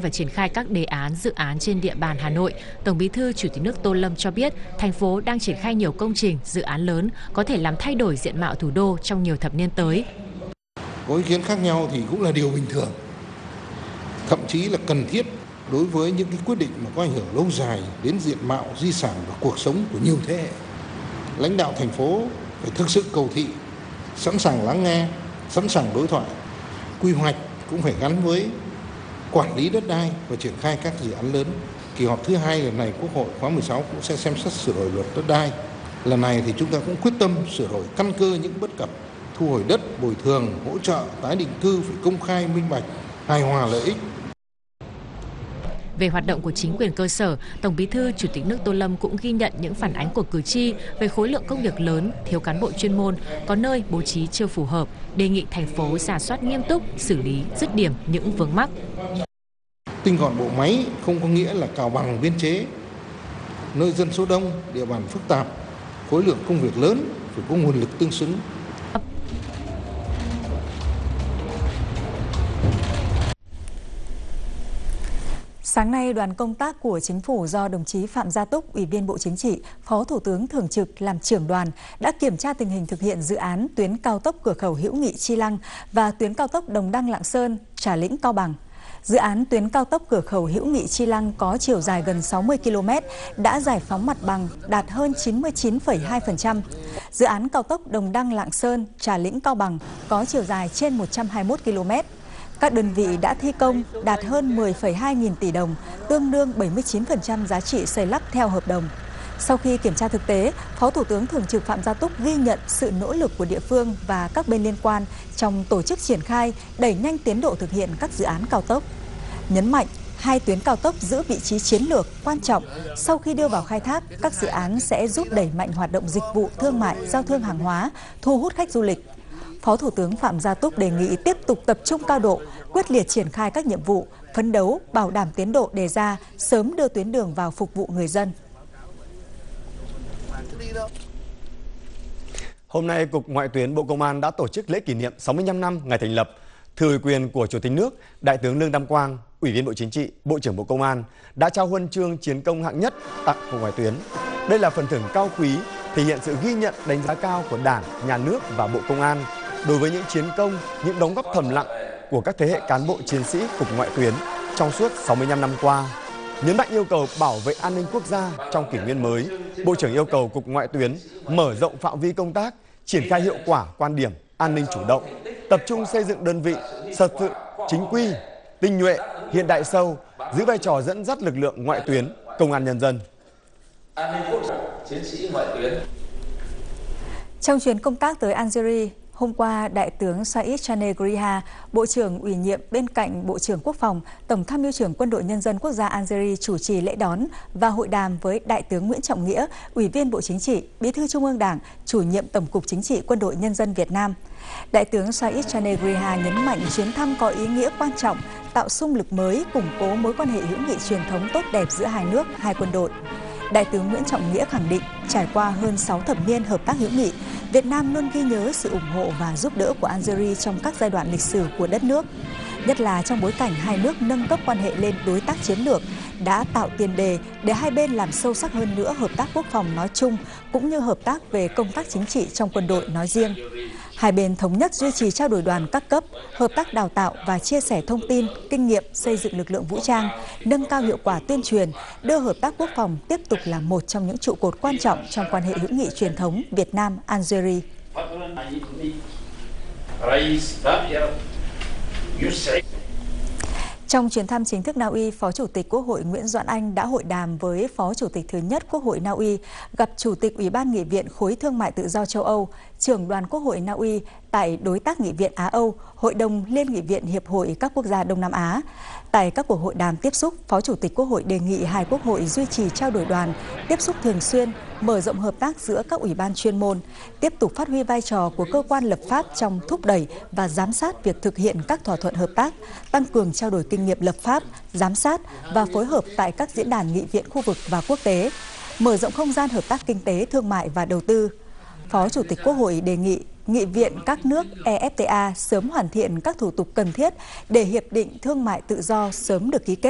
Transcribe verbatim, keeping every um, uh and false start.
và triển khai các đề án, dự án trên địa bàn Hà Nội, Tổng Bí thư Chủ tịch nước Tô Lâm cho biết, thành phố đang triển khai nhiều công trình, dự án lớn có thể làm thay đổi diện mạo thủ đô trong nhiều thập niên tới. Có ý kiến khác nhau thì cũng là điều bình thường, thậm chí là cần thiết đối với những cái quyết định mà có ảnh hưởng lâu dài đến diện mạo, di sản và cuộc sống của nhiều thế hệ. Lãnh đạo thành phố phải thực sự cầu thị, sẵn sàng lắng nghe, sẵn sàng đối thoại. Quy hoạch cũng phải gắn với quản lý đất đai và triển khai các dự án lớn. Kỳ họp thứ hai lần này Quốc hội khóa mười sáu cũng sẽ xem xét sửa đổi luật đất đai. Lần này thì chúng ta cũng quyết tâm sửa đổi căn cơ những bất cập, thu hồi đất, bồi thường, hỗ trợ, tái định cư phải công khai, minh bạch, hài hòa lợi ích. Về hoạt động của chính quyền cơ sở, Tổng Bí thư Chủ tịch nước Tô Lâm cũng ghi nhận những phản ánh của cử tri về khối lượng công việc lớn, thiếu cán bộ chuyên môn, có nơi bố trí chưa phù hợp, đề nghị thành phố rà soát nghiêm túc, xử lý dứt điểm những vướng mắc. Tinh gọn bộ máy không có nghĩa là cào bằng biên chế. Nơi dân số đông, địa bàn phức tạp, khối lượng công việc lớn phải có nguồn lực tương xứng. Sáng nay, đoàn công tác của Chính phủ do đồng chí Phạm Gia Túc, Ủy viên Bộ Chính trị, Phó Thủ tướng Thường trực làm trưởng đoàn đã kiểm tra tình hình thực hiện dự án tuyến cao tốc cửa khẩu Hữu Nghị Chi Lăng và tuyến cao tốc Đồng Đăng Lạng Sơn, Trà Lĩnh Cao Bằng. Dự án tuyến cao tốc cửa khẩu Hữu Nghị Chi Lăng có chiều dài gần sáu mươi ki lô mét, đã giải phóng mặt bằng đạt hơn chín mươi chín phẩy hai phần trăm. Dự án cao tốc Đồng Đăng Lạng Sơn, Trà Lĩnh Cao Bằng có chiều dài trên một trăm hai mươi mốt ki lô mét. Các đơn vị đã thi công đạt hơn mười phẩy hai nghìn tỷ đồng, tương đương bảy mươi chín phần trăm giá trị xây lắp theo hợp đồng. Sau khi kiểm tra thực tế, Phó Thủ tướng Thường trực Phạm Gia Túc ghi nhận sự nỗ lực của địa phương và các bên liên quan trong tổ chức triển khai, đẩy nhanh tiến độ thực hiện các dự án cao tốc. Nhấn mạnh, hai tuyến cao tốc giữ vị trí chiến lược quan trọng. Sau khi đưa vào khai thác, các dự án sẽ giúp đẩy mạnh hoạt động dịch vụ, thương mại, giao thương hàng hóa, thu hút khách du lịch. Phó Thủ tướng Phạm Gia Túc đề nghị tiếp tục tập trung cao độ, quyết liệt triển khai các nhiệm vụ, phấn đấu, bảo đảm tiến độ đề ra, sớm đưa tuyến đường vào phục vụ người dân. Hôm nay, Cục Ngoại tuyến Bộ Công an đã tổ chức lễ kỷ niệm sáu mươi lăm năm ngày thành lập. Thừa ủy quyền của Chủ tịch nước, Đại tướng Lương Tam Quang, Ủy viên Bộ Chính trị, Bộ trưởng Bộ Công an đã trao huân chương chiến công hạng nhất tặng Cục Ngoại tuyến. Đây là phần thưởng cao quý, thể hiện sự ghi nhận đánh giá cao của Đảng, Nhà nước và Bộ Công an đối với những chiến công, những đóng góp thầm lặng của các thế hệ cán bộ chiến sĩ Cục Ngoại tuyến trong suốt sáu mươi lăm năm qua. Nhấn mạnh yêu cầu bảo vệ an ninh quốc gia trong kỷ nguyên mới, Bộ trưởng yêu cầu Cục Ngoại tuyến mở rộng phạm vi công tác, triển khai hiệu quả quan điểm an ninh chủ động, tập trung xây dựng đơn vị thật sự chính quy, tinh nhuệ, hiện đại sâu, giữ vai trò dẫn dắt lực lượng ngoại tuyến, công an nhân dân. An ninh quốc gia, chiến sĩ ngoại tuyến. Trong chuyến công tác tới Algeria, hôm qua, Đại tướng Said Chanegriha, Bộ trưởng ủy nhiệm bên cạnh Bộ trưởng Quốc phòng, Tổng tham mưu trưởng Quân đội Nhân dân Quốc gia Algeria chủ trì lễ đón và hội đàm với Đại tướng Nguyễn Trọng Nghĩa, Ủy viên Bộ Chính trị, Bí thư Trung ương Đảng, Chủ nhiệm Tổng cục Chính trị Quân đội Nhân dân Việt Nam. Đại tướng Said Chanegriha nhấn mạnh chuyến thăm có ý nghĩa quan trọng, tạo xung lực mới, củng cố mối quan hệ hữu nghị truyền thống tốt đẹp giữa hai nước, hai quân đội. Đại tướng Nguyễn Trọng Nghĩa khẳng định, trải qua hơn sáu thập niên hợp tác hữu nghị, Việt Nam luôn ghi nhớ sự ủng hộ và giúp đỡ của Algeria trong các giai đoạn lịch sử của đất nước. Nhất là trong bối cảnh hai nước nâng cấp quan hệ lên đối tác chiến lược, đã tạo tiền đề để hai bên làm sâu sắc hơn nữa hợp tác quốc phòng nói chung, cũng như hợp tác về công tác chính trị trong quân đội nói riêng. Hai bên thống nhất duy trì trao đổi đoàn các cấp, hợp tác đào tạo và chia sẻ thông tin, kinh nghiệm xây dựng lực lượng vũ trang, nâng cao hiệu quả tuyên truyền, đưa hợp tác quốc phòng tiếp tục là một trong những trụ cột quan trọng trong quan hệ hữu nghị truyền thống Việt Nam-Algeria. Trong chuyến thăm chính thức Na Uy, Phó Chủ tịch Quốc hội Nguyễn Doãn Anh đã hội đàm với Phó Chủ tịch thứ nhất Quốc hội Na Uy, gặp Chủ tịch Ủy ban Nghị viện Khối Thương mại Tự do châu Âu, trưởng đoàn Quốc hội Na Uy tại Đối tác Nghị viện Á-Âu, Hội đồng Liên nghị viện Hiệp hội các quốc gia Đông Nam Á. Tại các cuộc hội đàm tiếp xúc, Phó Chủ tịch Quốc hội đề nghị hai quốc hội duy trì trao đổi đoàn, tiếp xúc thường xuyên, mở rộng hợp tác giữa các ủy ban chuyên môn, tiếp tục phát huy vai trò của cơ quan lập pháp trong thúc đẩy và giám sát việc thực hiện các thỏa thuận hợp tác, tăng cường trao đổi kinh nghiệm lập pháp, giám sát và phối hợp tại các diễn đàn nghị viện khu vực và quốc tế, mở rộng không gian hợp tác kinh tế, thương mại và đầu tư. Phó Chủ tịch Quốc hội đề nghị Nghị viện các nước E F T A sớm hoàn thiện các thủ tục cần thiết để Hiệp định Thương mại Tự do sớm được ký kết.